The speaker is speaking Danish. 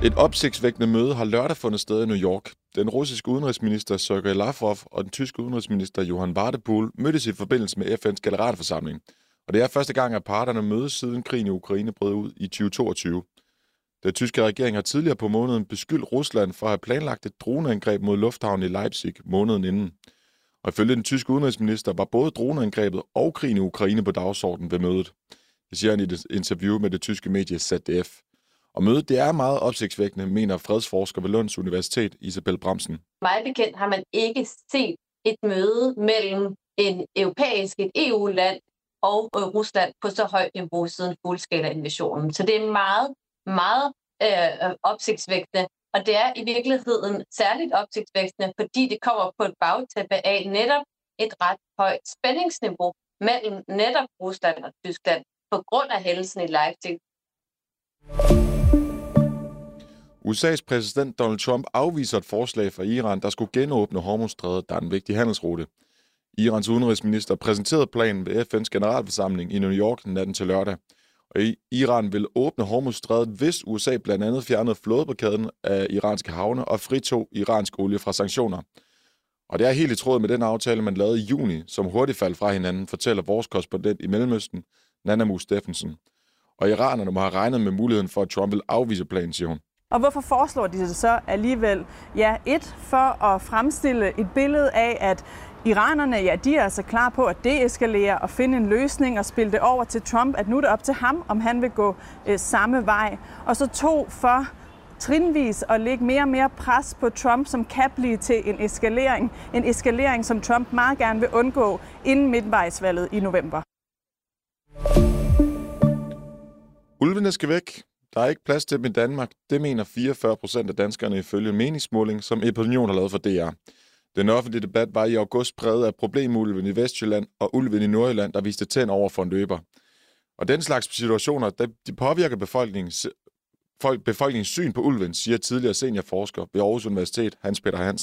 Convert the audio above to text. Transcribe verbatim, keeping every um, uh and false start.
Et opsigtsvækkende møde har lørdag fundet sted i New York. Den russiske udenrigsminister Sergej Lavrov og den tyske udenrigsminister Johann Wadephul mødtes i forbindelse med F N's generalforsamling. Og det er første gang, at parterne mødes siden krigen i Ukraine brød ud i tyve toogtyve. Den tyske regering har tidligere på måneden beskyldt Rusland for at have planlagt et droneangreb mod lufthavnen i Leipzig måneden inden. Og ifølge den tyske udenrigsminister var både droneangrebet og krigen i Ukraine på dagsordenen ved mødet. Det siger han i et interview med det tyske medie Z D F. Og mødet det er meget opsigtsvækkende, mener fredsforsker ved Lunds Universitet, Isabel Bramsen. Meget bekendt har man ikke set et møde mellem en europæisk, et E U-land og Rusland på så højt niveau siden fuldskala-invasionen. Så det er meget, meget øh, opsigtsvækkende. Og det er i virkeligheden særligt opsigtsvækkende, fordi det kommer på et bagtæppe af netop et ret højt spændingsniveau mellem netop Rusland og Tyskland på grund af hændelsen i Leipzig. U S A's præsident Donald Trump afviser et forslag fra Iran, der skulle genåbne Hormuzstrædet, der er en vigtig handelsrute. Irans udenrigsminister præsenterede planen ved F N's generalforsamling i New York natten til lørdag. Og Iran vil åbne Hormuzstrædet, hvis U S A blandt andet fjernede flådeblokaden af iranske havne og fritog iransk olie fra sanktioner. Og det er helt i tråd med den aftale, man lavede i juni, som hurtigt faldt fra hinanden, fortæller vores korrespondent i Mellemøsten, Nana Mus Steffensen. Og iranerne må have regnet med muligheden for, at Trump vil afvise planen, siger hun. Og hvorfor foreslår de det så alligevel? Ja, et, for at fremstille et billede af, at iranerne, ja, de er altså klar på at deeskalere og finde en løsning og spille det over til Trump, at nu er det op til ham, om han vil gå øh, samme vej. Og så to, for trinvis at lægge mere og mere pres på Trump, som kan blive til en eskalering. En eskalering, som Trump meget gerne vil undgå inden midtvejsvalget i november. Ulvene skal væk. Der er ikke plads til dem i Danmark. Det mener fireogfyrre procent af danskerne ifølge en meningsmåling, som Epinion har lavet for D R. Den offentlige debat var i august præget af problemulven i Vestjylland og ulven i Nordjylland, der viste tænd over for en løber. Og den slags situationer, de påvirker befolkningens, befolkningens syn på ulven, siger tidligere seniorforsker ved Aarhus Universitet, Hans Peter Hansen.